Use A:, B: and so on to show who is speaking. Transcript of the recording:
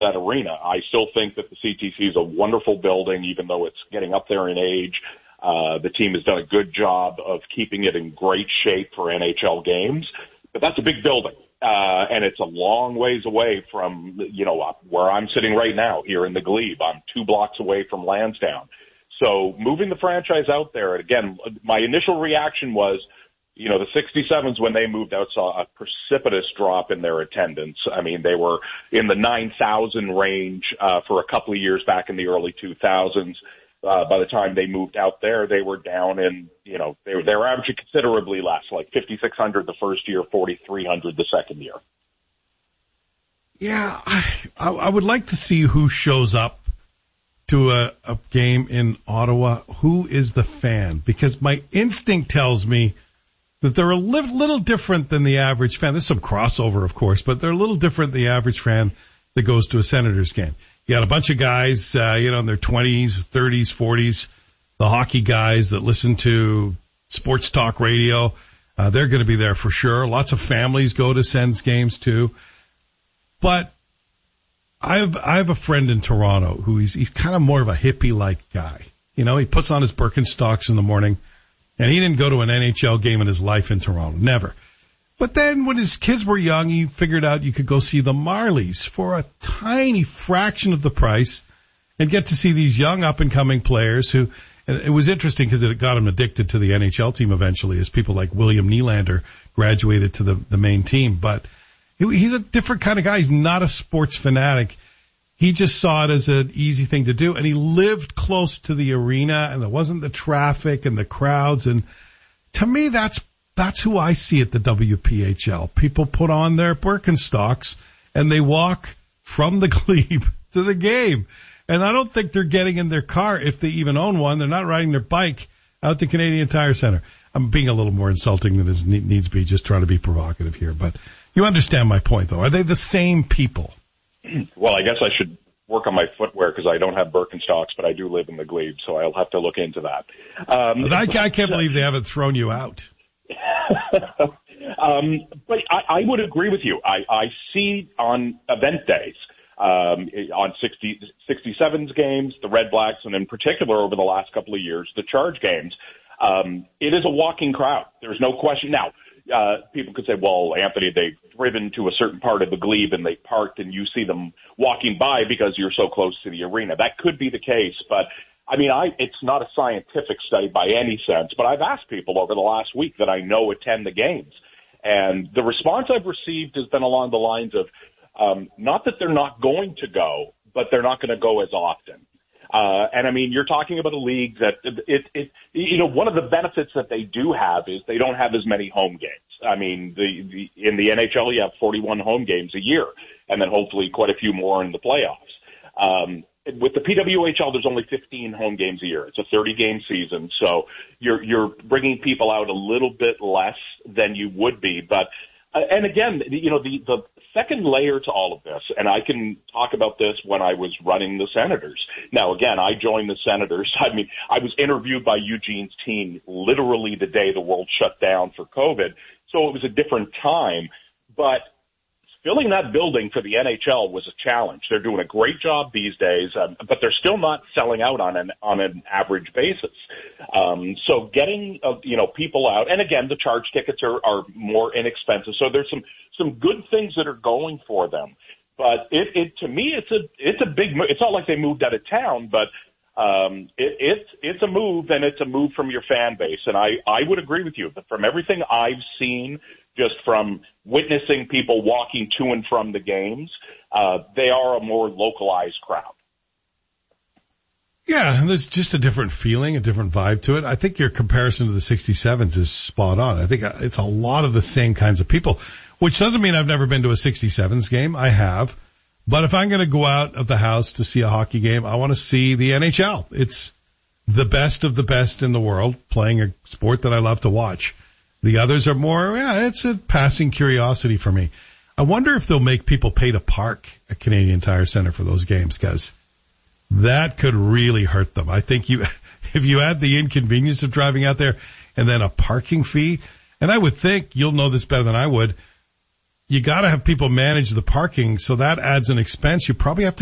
A: that arena. I still think that the CTC is a wonderful building, even though it's getting up there in age. The team has done a good job of keeping it in great shape for NHL games. But that's a big building, and it's a long ways away from, where I'm sitting right now here in the Glebe. I'm 2 blocks away from Lansdowne. So moving the franchise out there, and again, my initial reaction was, the 67s, when they moved out, saw a precipitous drop in their attendance. I mean, they were in the 9,000 range for a couple of years back in the early 2000s. By the time they moved out there, they were down in, they were averaging considerably less, like 5,600 the first year, 4,300 the second year.
B: Yeah, I would like to see who shows up to a game in Ottawa. Who is the fan? Because my instinct tells me that they're a little different than the average fan. There's some crossover, of course, but they're a little different than the average fan that goes to a Senators game. You got a bunch of guys, in their 20s, 30s, 40s, the hockey guys that listen to sports talk radio. They're going to be there for sure. Lots of families go to Sens games too. But I have a friend in Toronto who he's kind of more of a hippie-like guy. He puts on his Birkenstocks in the morning, and he didn't go to an NHL game in his life in Toronto. Never. But then when his kids were young, he figured out you could go see the Marlies for a tiny fraction of the price and get to see these young up-and-coming players who, and it was interesting because it got him addicted to the NHL team eventually as people like William Nylander graduated to the main team. But he's a different kind of guy. He's not a sports fanatic. He just saw it as an easy thing to do, and he lived close to the arena, and there wasn't the traffic and the crowds. And to me, that's who I see at the WPHL. People put on their Birkenstocks, and they walk from the Glebe to the game. And I don't think they're getting in their car, if they even own one. They're not riding their bike out to Canadian Tire Center. I'm being a little more insulting than it needs to be, just trying to be provocative here. But you understand my point, though. Are they the same people?
A: Well, I guess I should work on my footwear because I don't have Birkenstocks, but I do live in the Glebe, so I'll have to look into that.
B: I can't believe they haven't thrown you out.
A: But I would agree with you. I see on event days, on 67s games, the Red Blacks, and in particular over the last couple of years, the Charge games, it is a walking crowd. There's no question. Now, people could say, well, Anthony, they've driven to a certain part of the Glebe and they parked and you see them walking by because you're so close to the arena. That could be the case, but I mean, it's not a scientific study by any sense, but I've asked people over the last week that I know attend the games, and the response I've received has been along the lines of not that they're not going to go, but they're not going to go as often. And I mean, you're talking about a league that one of the benefits that they do have is they don't have as many home games. I mean, in the NHL, you have 41 home games a year, and then hopefully quite a few more in the playoffs. With the PWHL, there's only 15 home games a year. It's a 30-game season, so you're bringing people out a little bit less than you would be. But and again, the second layer to all of this, and I can talk about this when I was running the Senators. Now, again, I joined the Senators. I mean, I was interviewed by Eugene's team literally the day the world shut down for COVID, so it was a different time. But filling that building for the NHL was a challenge. They're doing a great job these days, but they're still not selling out on an average basis. So getting people out, and again, the Charge tickets are more inexpensive. So there's some good things that are going for them. But to me, it's a big move. It's not like they moved out of town, but it's a move, and it's a move from your fan base. And I would agree with you. But from everything I've seen, just from witnessing people walking to and from the games, they are a more localized crowd.
B: Yeah, and there's just a different feeling, a different vibe to it. I think your comparison to the 67s is spot on. I think it's a lot of the same kinds of people, which doesn't mean I've never been to a 67s game. I have. But if I'm going to go out of the house to see a hockey game, I want to see the NHL. It's the best of the best in the world playing a sport that I love to watch. The others are more, it's a passing curiosity for me. I wonder if they'll make people pay to park at Canadian Tire Center for those games, because that could really hurt them. I think if you add the inconvenience of driving out there and then a parking fee, and I would think, you'll know this better than I would, you got to have people manage the parking, so that adds an expense. You probably have to